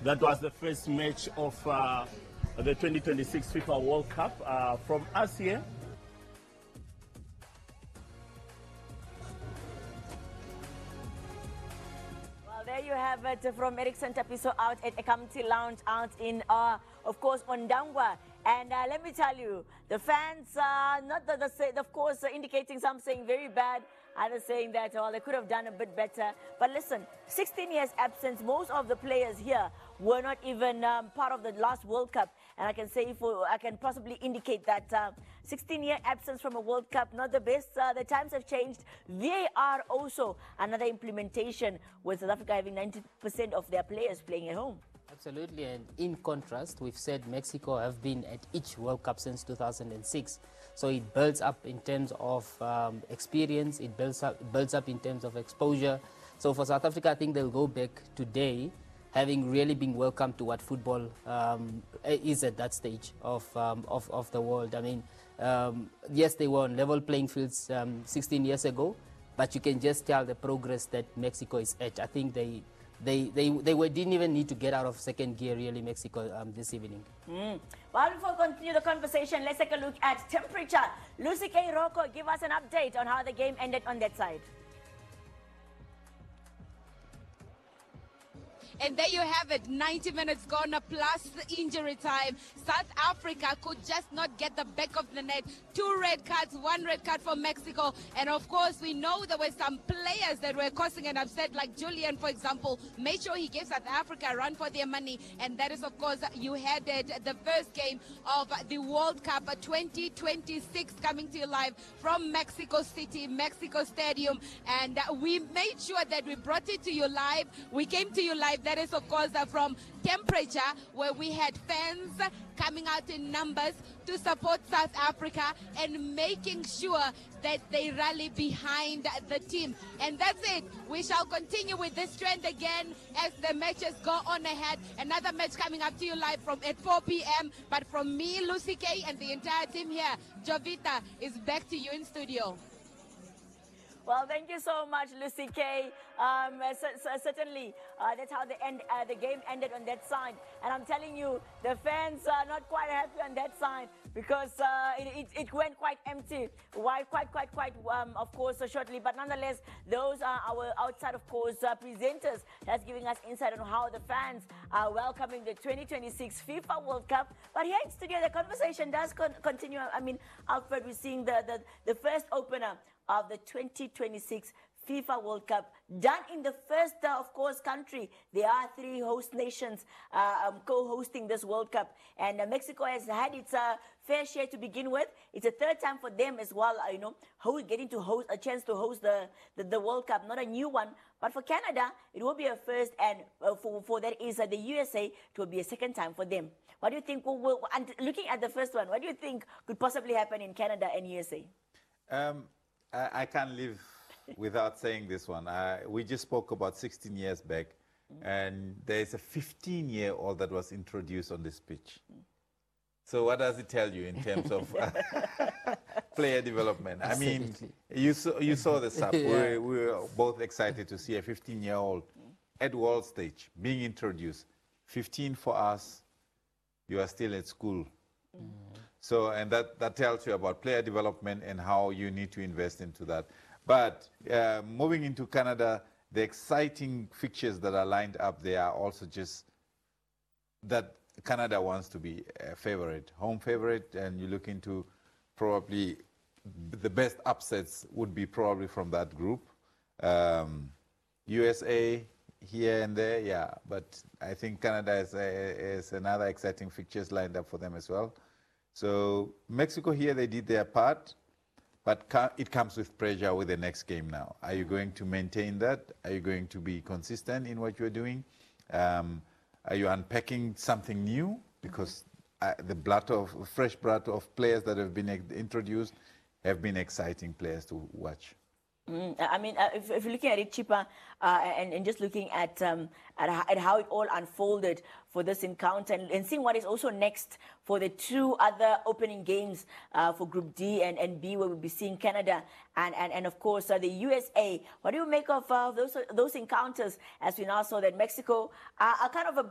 That was the first match of the 2026 FIFA World Cup from us here. Well, there you have it from Erickson Tapiso out at Ekamti Lounge out in, of course, Ondangwa. And let me tell you, the fans, of course, indicating some saying very bad, others saying that, oh, they could have done a bit better. But listen, 16 years absence, most of the players here were not even part of the last World Cup. And I can say, I can possibly indicate that 16-year absence from a World Cup, not the best. The times have changed. VAR also another implementation, with South Africa having 90% of their players playing at home. Absolutely, and in contrast, we've said Mexico have been at each World Cup since 2006. So it builds up in terms of experience, it builds up in terms of exposure. So for South Africa, I think they'll go back today having really been welcomed to what football is at that stage of the world. I mean, yes, they were on level playing fields 16 years ago, but you can just tell the progress that Mexico is at. I think they didn't even need to get out of second gear, really, Mexico, this evening. Well, before we continue the conversation, let's take a look at temperature. Lucy K. Rocco, give us an update on how the game ended on that side. And there you have it, 90 minutes gone plus the injury time. South Africa could just not get the back of the net. 2 red cards, 1 red card for Mexico. And of course, we know there were some players that were causing an upset, like Julian, for example, made sure he gave South Africa a run for their money. And that is, of course, you had the first game of the World Cup 2026 coming to you live from Mexico City, Mexico Stadium. And we made sure that we brought it to you live. We came to you live. That is, of course, from temperature, where we had fans coming out in numbers to support South Africa and making sure that they rally behind the team. And that's it. We shall continue with this trend again as the matches go on ahead. Another match coming up to you live at 4 p.m. But from me, Lucy K, and the entire team here, Jovita is back to you in studio. Well, thank you so much, Lucy K. Certainly, that's how the game ended on that side. And I'm telling you, the fans are not quite happy on that side, because it went quite empty, of course, shortly. But nonetheless, those are our outside, of course, presenters that's giving us insight on how the fans are welcoming the 2026 FIFA World Cup. But here in studio, the conversation does continue. I mean, Alfred, we're seeing the first opener of the 2026 FIFA World Cup done in the first, of course, country. There are 3 host nations co-hosting this World Cup, and Mexico has had its fair share to begin with. It's a 3rd time for them as well, getting to host a chance to host the World Cup, not a new one. But for Canada, it will be a first, and for that is the USA, it will be a 2nd time for them. What do you think? And looking at the first one, what do you think could possibly happen in Canada and USA? I can't live without saying this one. We just spoke about 16 years back, and there's a 15-year-old that was introduced on this pitch. So what does it tell you in terms of player development? I mean, you saw the sub. We were both excited to see a 15-year-old at world stage being introduced. 15 for us, you are still at school. So, and that tells you about player development and how you need to invest into that. But moving into Canada, the exciting fixtures that are lined up there are also just that Canada wants to be a favorite, home favorite, and you look into probably the best upsets would be probably from that group. USA here and there, yeah, but I think Canada is another exciting fixtures lined up for them as well. So Mexico here, they did their part, but it comes with pressure with the next game now. Are you going to maintain that? Are you going to be consistent in what you're doing? Are you unpacking something new? Because the fresh blood of players that have been introduced have been exciting players to watch. I mean, if you're looking at it, Chipa, and just looking at how it all unfolded for this encounter, and seeing what is also next for the 2 other opening games for Group D and B, where we'll be seeing Canada and of course the USA. What do you make of those encounters, as we now saw that Mexico are kind of